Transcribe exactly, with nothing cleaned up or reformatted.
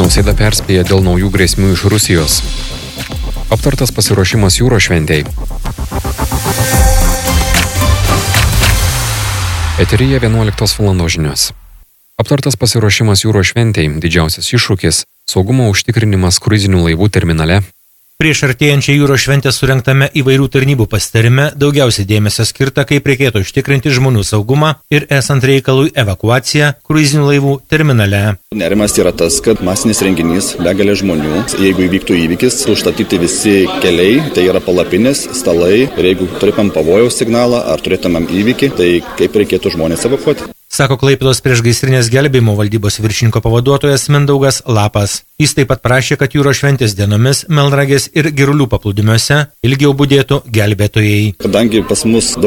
Nausėda perspėja dėl naujų grėsmių iš Rusijos. Aptartas pasiruošimas jūros šventei. Eteryje vienuoliktos valandos žinios. Aptartas pasiruošimas jūros šventei, didžiausias iššūkis – saugumo užtikrinimas kruizinių laivų terminale. Prieš artėjančią jūros šventę surengtame įvairių tarnybų pasitarime daugiausiai dėmesio skirta, kaip reikėtų užtikrinti žmonių saugumą ir esant reikalui evakuaciją kruizinių laivų terminale. Nerimas yra tas, kad masinis renginys, begalė žmonių, jeigu įvyktų įvykis, užstatyti visi keliai, tai yra palapinės, stalai, ir jeigu turėtumėm pavojaus signalą ar turėtumėm įvykį, tai kaip reikėtų žmonės evakuoti. Sako Klaipėdos priešgaisrinės gelbėjimo valdybos viršininko pavaduotojas Mindaugas Lapas. Jis taip pat prašė, kad jūros šventės dienomis Melnragės ir Girulių paplūdimiuose ilgiau budėtų gelbėtojai. Kadangi pas mus